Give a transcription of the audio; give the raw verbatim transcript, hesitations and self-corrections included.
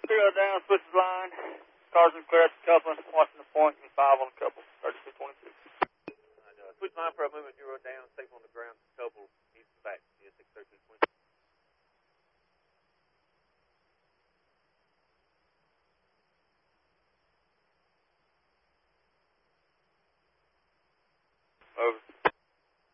Zero down, switches line. Cars in clear at the coupling. Watching the point and five on the couple. thirty-two twenty-two. Uh, switch line for a movement, zero down. Safe on the ground. Couple. East and back.